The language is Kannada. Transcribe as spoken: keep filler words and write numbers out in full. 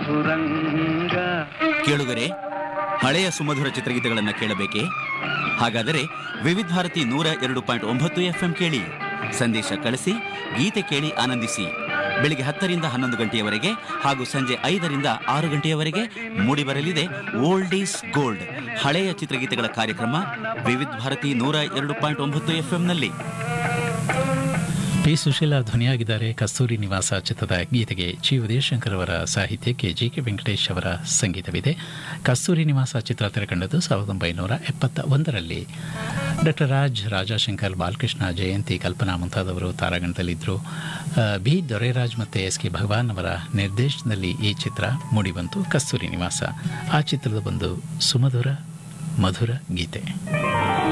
ಮಧುರಂಗ. ಕೇಳುಗರೆ, ಹಳೆಯ ಸುಮಧುರ ಚಿತ್ರಗೀತೆಗಳನ್ನು ಕೇಳಬೇಕೆ? ಹಾಗಾದರೆ ವಿವಿಧ ಭಾರತಿ ನೂರ ಎರಡು ಪಾಯಿಂಟ್ ಒಂಬತ್ತು ಎಫ್ಎಂ ಕೇಳಿ. ಸಂದೇಶ ಕಳಿಸಿ, ಗೀತೆ ಕೇಳಿ ಆನಂದಿಸಿ. ಬೆಳಿಗ್ಗೆ ಹತ್ತರಿಂದ ಹನ್ನೊಂದು ಗಂಟೆಯವರೆಗೆ ಹಾಗೂ ಸಂಜೆ ಐದರಿಂದ ಆರು ಗಂಟೆಯವರೆಗೆ ಮೂಡಿಬರಲಿದೆ ಓಲ್ಡ್ ಈಸ್ ಗೋಲ್ಡ್, ಹಳೆಯ ಚಿತ್ರಗೀತೆಗಳ ಕಾರ್ಯಕ್ರಮ ವಿವಿಧ ಭಾರತಿ ನೂರ ಎರಡು ಪಾಯಿಂಟ್ ಒಂಬತ್ತು ಎಫ್ಎಂನಲ್ಲಿ. ಪಿ ಸುಶೀಲಾ ಧ್ವನಿಯಾಗಿದ್ದಾರೆ. ಕಸ್ತೂರಿ ನಿವಾಸ ಚಿತ್ರದ ಗೀತೆಗೆ ಜಿ ಉದಯಶಂಕರ್ ಅವರ ಸಾಹಿತ್ಯಕ್ಕೆ ಜಿ ಕೆ ವೆಂಕಟೇಶ್ ಅವರ ಸಂಗೀತವಿದೆ. ಕಸ್ತೂರಿ ನಿವಾಸ ಚಿತ್ರ ತೆರೆಕಂಡದ್ದು ಸಾವಿರದ ಒಂಬೈನೂರ ಎಪ್ಪತ್ತ ಒಂದರಲ್ಲಿ. ಡಾಕ್ಟರ್ ರಾಜ್, ರಾಜಾಶಂಕರ್, ಬಾಲಕೃಷ್ಣ, ಜಯಂತಿ, ಕಲ್ಪನಾ ಮುಂತಾದವರು ತಾರಾಗಣದಲ್ಲಿದ್ದರು. ಬಿ ದೊರೆರಾಜ್ ಮತ್ತು ಎಸ್ ಕೆ ಭಗವಾನ್ ಅವರ ನಿರ್ದೇಶನದಲ್ಲಿ ಈ ಚಿತ್ರ ಮೂಡಿಬಂತು. ಕಸ್ತೂರಿ ನಿವಾಸ ಆ ಚಿತ್ರದ ಒಂದು ಸುಮಧುರ ಮಧುರ ಗೀತೆ.